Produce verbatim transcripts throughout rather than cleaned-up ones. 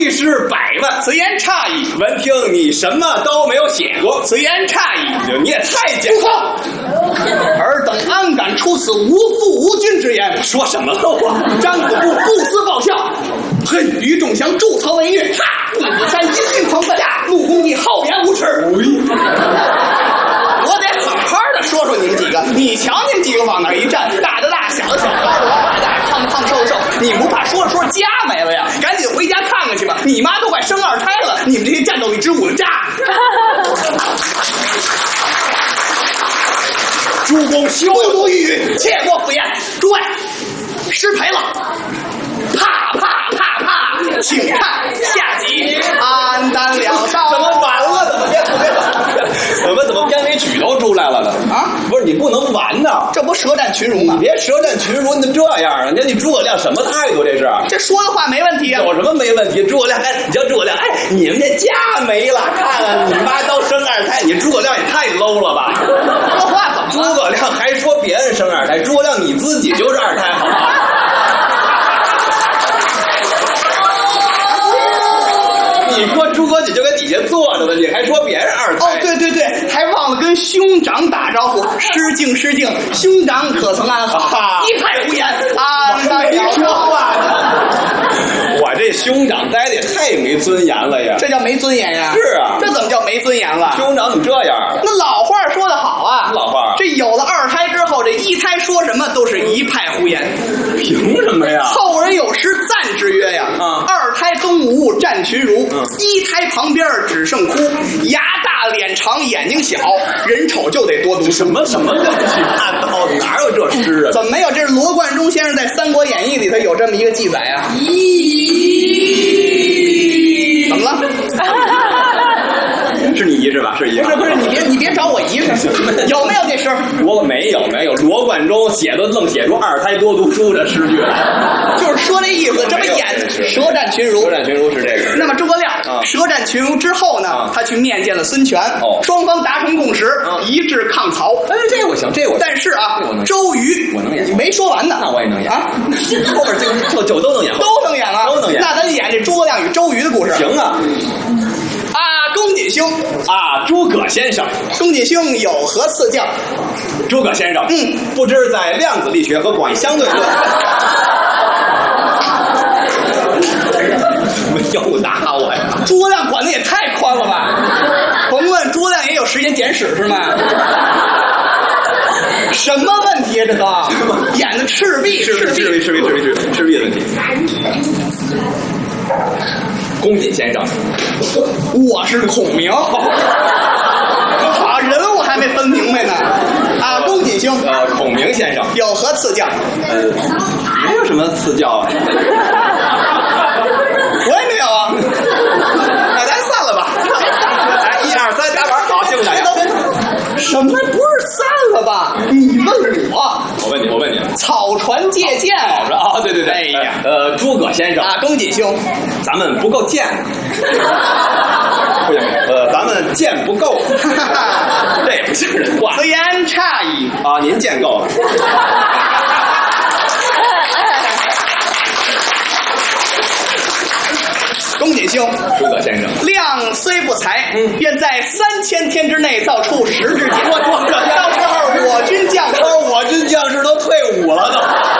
一诗百万， 此言差矣。 闻听你什么都没有写过， 此言差矣。 你也太简不可！尔等安敢出此无父无君之言？ 说什么了我？ 张子布不思报效，嘿！于仲祥助曹为虐，哈！陆子山阴阴狂愤，呀！陆公你厚颜无耻。我得好好的说说你们几个，你瞧你们几个往那儿一站，大的大，小的小，高的高，矮的矮，胖的胖，瘦的瘦，你不怕说着说着家没了呀？赶紧回家看看去吧，你妈都快生二胎了，你们这些战斗力之舞的家。 诸公休不语语，切莫敷衍。诸位，失陪了，啪啪啪啪，请看下集。安丹了烧， 怎么完了？怎么变？怎么怎么片尾曲都出来了呢？ 啊， 不是你不能完呐！ 这不舌战群儒吗？ 你别舌战群儒，你怎么这样啊？你看你诸葛亮什么态度？这是这说的话没问题啊。 有什么没问题？诸葛亮，哎，你叫诸葛亮，哎，你们这家没了，看看你妈都生二胎，你诸葛亮也太 low 了吧？ 这话怎么了？ 诸葛亮还说别人生二胎，诸葛亮你自己就是二胎，好吧？你说诸葛瑾就在底下坐着呢，你还说别人二胎？ 哦，对对对，还忘了跟兄长打招呼，失敬失敬，兄长可曾安好？ 啊、 一派胡言，安丹了说话呢。我这兄长待的也太没尊严了呀！ 这叫没尊严呀？ 是啊， 这怎么叫没尊严了？ 兄长怎么这样？ 那老话说得好啊， 老话， 这有了二胎之后，这一胎说什么都是一派胡言。 凭什么呀？ 后人有诗赞之曰呀： 啊， 二胎东吴战群儒， 嗯， 一胎旁边只剩哭，牙大脸长眼睛小，人丑就得多读书。 什么什么乱七八糟的，哪有这诗啊？ 怎么没有？这是罗贯中先生在《三国演义》里头有这么一个记载啊。怎么了？ 是你姨是吧？是姨。 不是不是，你别你别找我姨是。有没有这诗？ 我没有没有，罗贯中写的愣写出二胎多读书这诗句来， 就是说这意思，这么演舌战群儒。 舌战群儒是这个。 那么诸葛亮啊舌战群儒之后呢， 啊他去面见了孙权， 哦， 双方达成共识， 啊， 一致抗曹。 哎，这我行，这我。 但是啊， 我能周瑜我能演， 你没说完呢。 那我也能演啊， 后边这个就就都能演， 都能演啊， 都能演。 那咱演这诸葛亮与周瑜的故事。 行啊。 啊，公瑾兄啊，诸葛先生， 公瑾兄有何赐教？ 诸葛先生， 嗯， 不知在量子力学和广义相对论。又打我呀！ 诸葛亮管的也太宽了吧？甭问，诸葛亮也有时间简史是吗？什么问题啊？这都演的赤壁， 赤壁，赤壁，赤壁，赤壁，赤壁的问题。公瑾先生， 我是孔明。好，人物还没分明白呢。啊，公瑾兄， 呃，孔明先生有何赐教？ 呃，没有什么赐教啊。 我也没有啊。那咱散了吧。 来，一二三，打板，好，谢谢大家。 什么不是散了吧？你问我， 我问你，我问你， 草船借箭好着啊，对对对， 哎呀， 呃，诸葛先生啊，公瑾兄， 咱们不够贱，不行，呃，咱们贱不够，这也不像人话。 此言差矣啊，您贱够了。 公瑾兄， 诸葛先生， 量虽不才， 嗯， 愿在三千天之内造出十支箭。 我我到时候我军将士， 我军将士都退伍了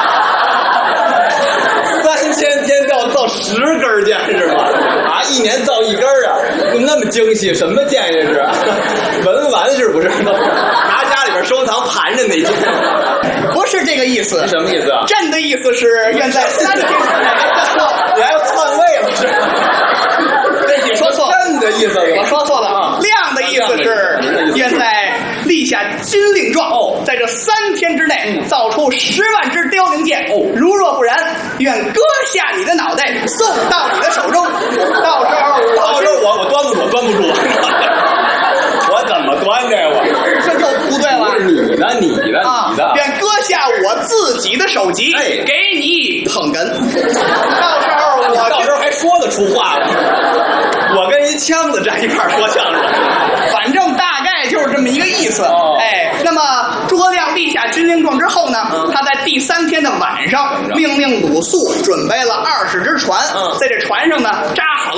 都。三千天造造十根箭是吧？啊，一年造一根啊，那么精细，什么箭这是？文玩是不是？拿家里边收藏盘着那箭。 不是这个意思。 什么意思啊？ 朕的意思是愿在三天之内。 你还要篡位了是？ 这你说错了。 朕的意思， 我说错了。量的意思是愿在立下军令状， 哦， 在这三天之内， 嗯， 造出十万支凋零箭。 哦， 如若不然，愿割下你的脑袋送到你的手中。到时候， 到时候我我端不住，端不住。我怎么端这我？ 这就不对了。 你的，你的， 啊， 你的。 愿割下我自己的首级， 哎， 给你捧哏。到时候我到时候还说得出话来。我跟一枪子站一块说相声， 反正大概就是这么一个意思。 哦， 哎，那么诸葛亮立下军令状之后呢， 嗯， 他在第三天的晚上，命令鲁肃准备了二十只船， 嗯， 在这船上呢扎